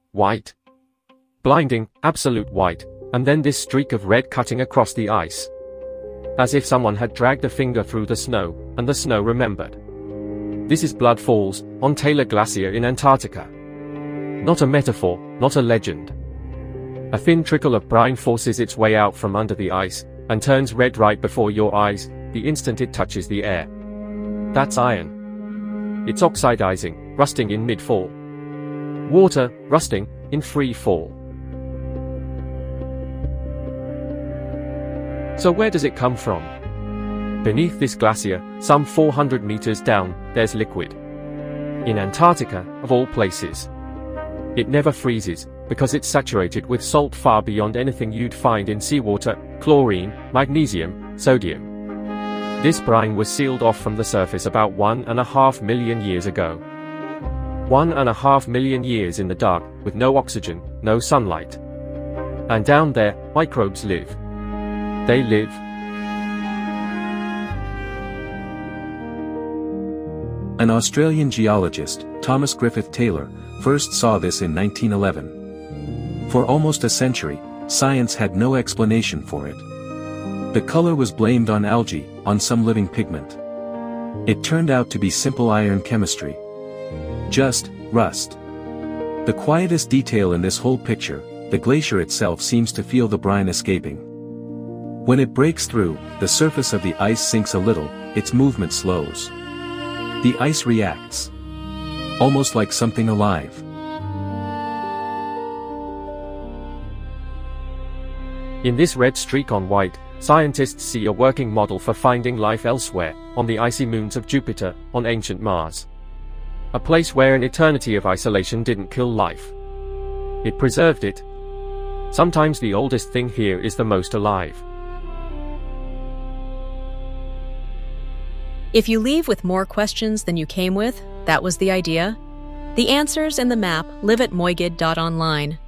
white. Blinding, absolute white, and then this streak of red cutting across the ice. As if someone had dragged a finger through the snow, and the snow remembered. This is Blood Falls, on Taylor Glacier in Antarctica. Not a metaphor, not a legend. A thin trickle of brine forces its way out from under the ice, and turns red right before your eyes, the instant it touches the air. That's iron. It's oxidizing, rusting in mid-fall. Water, rusting, in free fall. So where does it come from? Beneath this glacier, some 400 meters down, there's liquid. In Antarctica, of all places. It never freezes, because it's saturated with salt far beyond anything you'd find in seawater, chlorine, magnesium, sodium. This brine was sealed off from the surface about 1.5 million years ago. 1.5 million years in the dark, with no oxygen, no sunlight. And down there, microbes live. They live. An Australian geologist, Thomas Griffith Taylor, first saw this in 1911. For almost a century, science had no explanation for it. The color was blamed on algae, on some living pigment. It turned out to be simple iron chemistry. Just rust. The quietest detail in this whole picture, the glacier itself seems to feel the brine escaping. When it breaks through, the surface of the ice sinks a little, its movement slows. The ice reacts. Almost like something alive. In this red streak on white, scientists see a working model for finding life elsewhere, on the icy moons of Jupiter, on ancient Mars. A place where an eternity of isolation didn't kill life. It preserved it. Sometimes the oldest thing here is the most alive. If you leave with more questions than you came with, that was the idea. The answers and the map live at moigid.online.